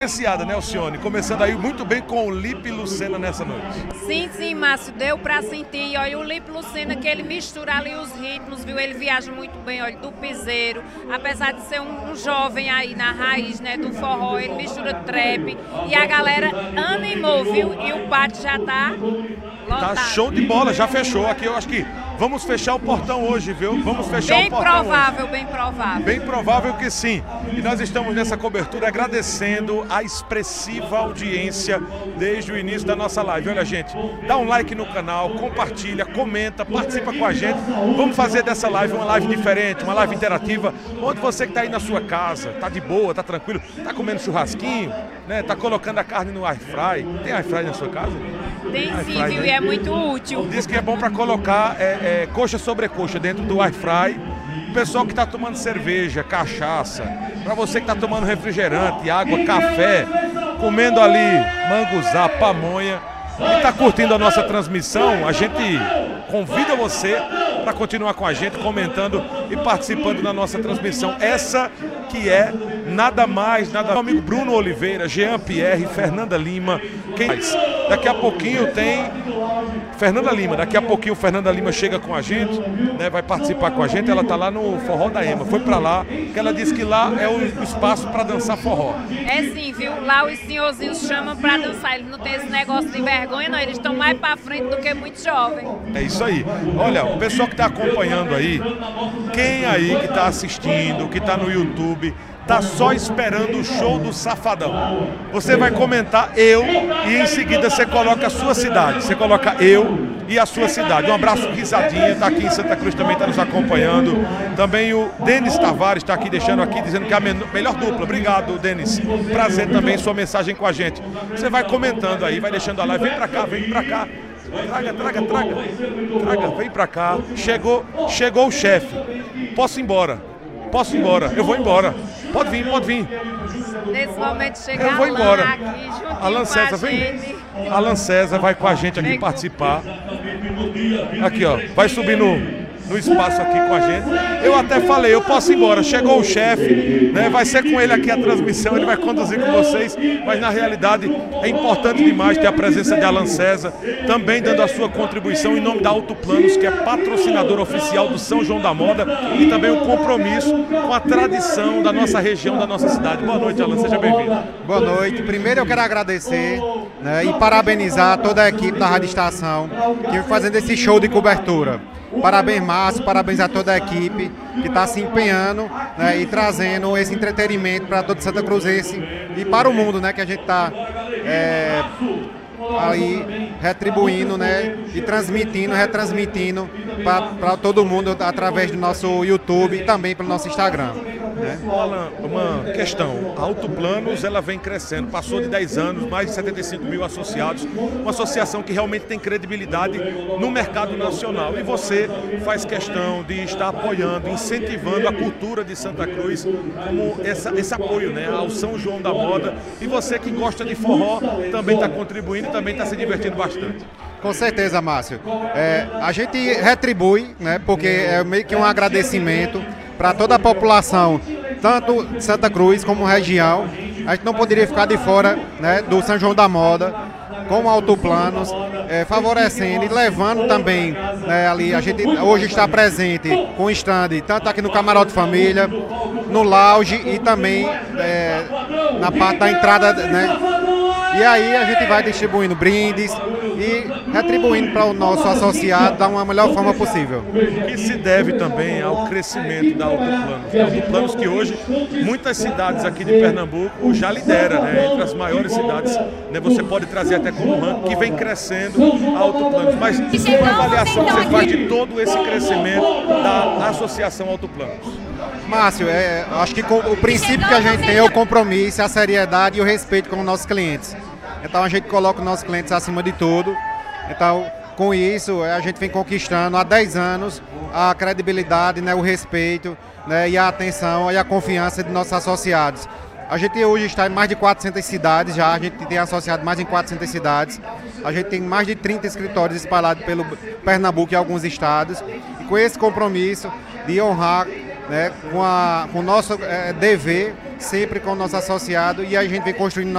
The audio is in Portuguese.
Diferenciada, né, Alcione? Começando aí muito bem com o Lipe Lucena nessa noite. Sim, Márcio, deu pra sentir. Olha, o Lipe Lucena, que ele mistura ali os ritmos, viu? Ele viaja muito bem, olha, do piseiro. Apesar de ser um jovem aí na raiz, né, do forró, ele mistura trap. E a galera animou, viu? E o pátio já tá lotado. Tá show de bola, já fechou. Aqui eu acho que vamos fechar o portão hoje, viu? Vamos fechar o portão hoje. Bem provável. Bem provável que sim. E nós estamos nessa cobertura agradecendo a expressiva audiência desde o início da nossa live. Olha, gente, dá um like no canal, compartilha, comenta, participa com a gente. Vamos fazer dessa live uma live diferente, uma live interativa, onde você que está aí na sua casa, tá de boa, tá tranquilo, tá comendo churrasquinho, né? Tá colocando a carne no air fry. Tem air fry na sua casa? Tem sim, viu? E é muito útil. Diz que é bom para colocar coxa sobre coxa dentro do air fry. O pessoal que está tomando cerveja, cachaça, para você que está tomando refrigerante, água, café, comendo ali manguzá, pamonha e está curtindo a nossa transmissão, a gente convida você para continuar com a gente, comentando e participando da nossa transmissão. Essa que é nada mais, nada... Meu amigo Bruno Oliveira, Jean Pierre, Fernanda Lima, quem mais? Daqui a pouquinho tem Fernanda Lima, daqui a pouquinho Fernanda Lima chega com a gente, né, vai participar com a gente, ela tá lá no Forró da Ema, foi pra lá, que ela disse que lá é o espaço para dançar forró. É sim, viu? Lá os senhorzinhos chamam pra dançar, eles não tem esse negócio de vergonha não, eles estão mais pra frente do que muito jovem. É isso aí. Olha, o pessoal que tá acompanhando aí, quem aí que tá assistindo, que tá no YouTube, tá só esperando o show do Safadão. Você vai comentar eu e em seguida você coloca a sua cidade. Você coloca eu e a sua cidade. Um abraço, Risadinha, tá aqui em Santa Cruz também, tá nos acompanhando. Também o Denis Tavares tá aqui deixando aqui, dizendo que é a melhor dupla. Obrigado, Denis. Prazer também sua mensagem com a gente. Você vai comentando aí, vai deixando a live. Vem pra cá, vem pra cá. Traga, vem pra cá. Chegou o chefe. Posso ir embora? Eu vou embora. Pode vir. Nesse momento chega Eu vou embora. Aqui, Alan César, vem. Alan César vai com a gente aqui participar. Aqui, ó. Vai subir no espaço aqui com a gente. Eu até falei, eu posso ir embora. Chegou o chefe, né? Vai ser com ele aqui a transmissão, ele vai conduzir com vocês, mas na realidade é importante demais ter a presença de Alan César, também dando a sua contribuição em nome da Autoplanos, que é patrocinador oficial do São João da Moda, e também o compromisso com a tradição da nossa região, da nossa cidade. Boa noite, Alan, seja bem-vindo. Boa noite. Primeiro eu quero agradecer, né, e parabenizar toda a equipe da Rádio Estação que vem fazendo esse show de cobertura. Parabéns, Márcio, parabéns a toda a equipe que está se empenhando, né, e trazendo esse entretenimento para todo Santa Cruzense e para o mundo, né, que a gente está aí retribuindo, né, e retransmitindo para todo mundo através do nosso YouTube e também pelo nosso Instagram. Né? Uma questão, a Autoplanos ela vem crescendo, passou de 10 anos, mais de 75 mil associados, uma associação que realmente tem credibilidade no mercado nacional, e você faz questão de estar apoiando, incentivando a cultura de Santa Cruz, como esse apoio, né, ao São João da Moda, e você que gosta de forró também está contribuindo e também está se divertindo bastante. Com certeza, Márcio. A gente retribui, né, porque é meio que um agradecimento para toda a população, tanto Santa Cruz como região. A gente não poderia ficar de fora, né, do São João da Moda, com Autoplanos, favorecendo e levando também, né, ali. A gente hoje está presente com o stand, tanto aqui no Camarote Família, no lounge e também na parte da entrada, né? E aí a gente vai distribuindo brindes e retribuindo para o nosso associado da uma melhor forma possível. Que se deve também ao crescimento da Autoplanos. A Autoplanos que hoje muitas cidades aqui de Pernambuco já lidera, né, entre as maiores cidades, né, você pode trazer até como ranking que vem crescendo a Autoplanos. Mas qual a avaliação que você faz de todo esse crescimento da Associação Autoplanos? Márcio, acho que o princípio que a gente tem é o compromisso, a seriedade e o respeito com os nossos clientes. Então a gente coloca os nossos clientes acima de tudo. Então, com isso, a gente vem conquistando há 10 anos a credibilidade, né, o respeito, né, e a atenção e a confiança de nossos associados. A gente hoje está em mais de 400 cidades já, a gente tem associado mais de 400 cidades. A gente tem mais de 30 escritórios espalhados pelo Pernambuco e alguns estados. E com esse compromisso de honrar, né, com o nosso dever, sempre com o nosso associado, e a gente vem construindo